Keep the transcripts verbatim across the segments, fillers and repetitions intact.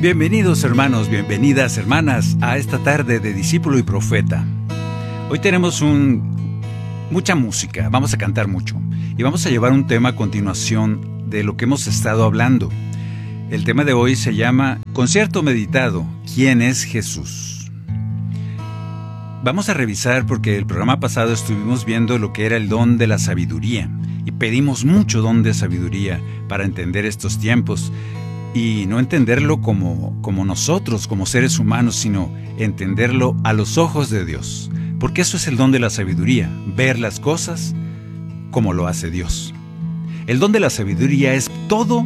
Bienvenidos hermanos, bienvenidas hermanas a esta tarde de Discípulo y Profeta. Hoy tenemos un, mucha música, vamos a cantar mucho y vamos a llevar un tema a continuación de lo que hemos estado hablando. El tema de hoy se llama Concierto Meditado, ¿quién es Jesús? Vamos a revisar porque el programa pasado estuvimos viendo lo que era el don de la sabiduría y pedimos mucho don de sabiduría para entender estos tiempos. Y no entenderlo como, como nosotros, como seres humanos, sino entenderlo a los ojos de Dios. Porque eso es el don de la sabiduría, ver las cosas como lo hace Dios. El don de la sabiduría es todo,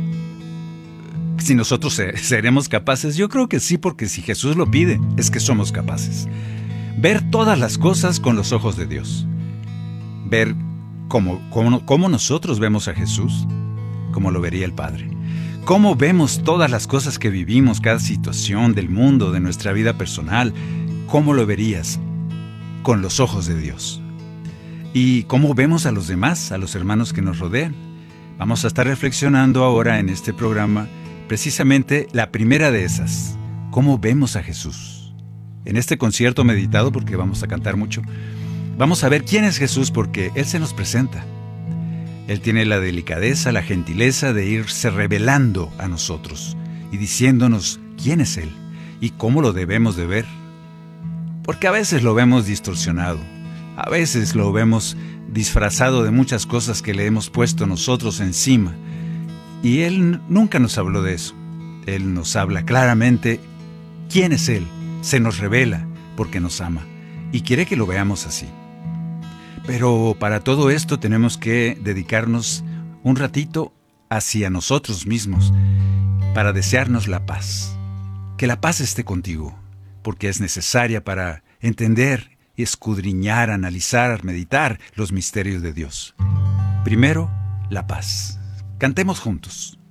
si nosotros seremos capaces. Yo creo que sí, porque si Jesús lo pide, es que somos capaces. Ver todas las cosas con los ojos de Dios. Ver cómo, cómo, cómo nosotros vemos a Jesús, como lo vería el Padre. Cómo vemos todas las cosas que vivimos, cada situación del mundo, de nuestra vida personal, ¿cómo lo verías? Con los ojos de Dios. ¿Y cómo vemos a los demás, a los hermanos que nos rodean? Vamos a estar reflexionando ahora en este programa precisamente la primera de esas. ¿Cómo vemos a Jesús? En este concierto meditado, porque vamos a cantar mucho, vamos a ver quién es Jesús porque Él se nos presenta. Él tiene la delicadeza, la gentileza de irse revelando a nosotros y diciéndonos quién es Él y cómo lo debemos de ver. Porque a veces lo vemos distorsionado, a veces lo vemos disfrazado de muchas cosas que le hemos puesto nosotros encima. Y Él nunca nos habló de eso. Él nos habla claramente quién es Él, se nos revela porque nos ama y quiere que lo veamos así. Pero para todo esto tenemos que dedicarnos un ratito hacia nosotros mismos para desearnos la paz. Que la paz esté contigo, porque es necesaria para entender, escudriñar, analizar, meditar los misterios de Dios. Primero, la paz. Cantemos juntos.